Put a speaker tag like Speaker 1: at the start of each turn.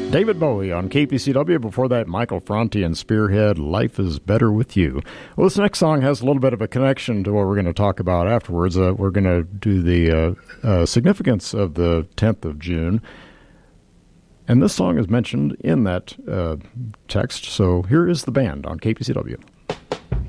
Speaker 1: David Bowie on KPCW. Before that, Michael Franti and Spearhead, Life is Better With You. Well, this next song has a little bit of a connection to what we're going to talk about afterwards. We're going to do the significance of the 10th of June. And this song is mentioned in that text. So here is the band on KPCW.